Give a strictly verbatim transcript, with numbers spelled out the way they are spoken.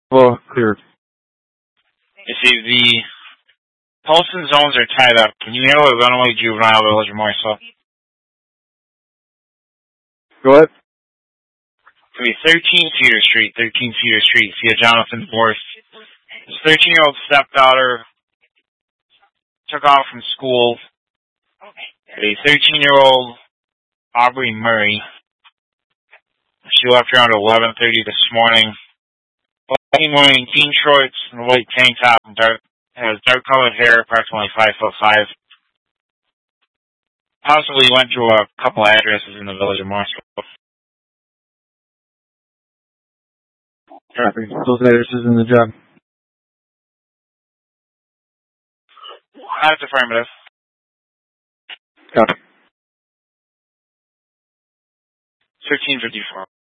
Well, clear. You see, the Paulson zones are tied up. Can you handle a runaway juvenile village of Morrisville? Go ahead. It's going to be thirteen Cedar Street, thirteen Cedar Street. See a Jonathan Morse. His thirteen-year-old stepdaughter took off from school. A thirteen-year-old Aubrey Murray. She left around eleven thirty this morning. Plain wearing jean shorts and a white tank top and dark, has dark-colored hair, approximately five foot five. Possibly went to a couple addresses in the village of Morrisville. Copy. Those addresses in the job. That's affirmative. Copy. thirteen fifty-four.